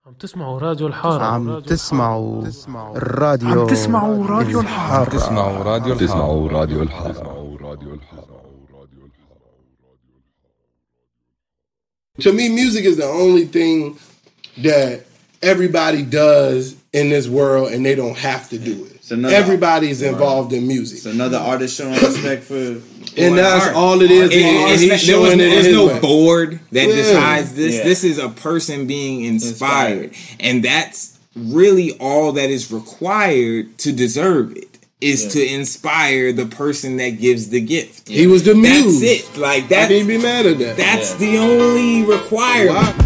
عم تسمعوا راديو الحارة. عم تسمعوا الراديو عم تسمعوا راديو الحارة. تسمعوا راديو الحارة. To me, music is the only thing that everybody does in this world, and they don't have to do it. Everybody's involved in music. It's another artist showing respect for and that's art. All it is. There's no board that decides this. Yeah. This is a person being inspired. And that's really all that is required to deserve it. Is to inspire the person that gives the gift. He was the muse. That's it. Like that. I can't be mad at that. That's the only requirement.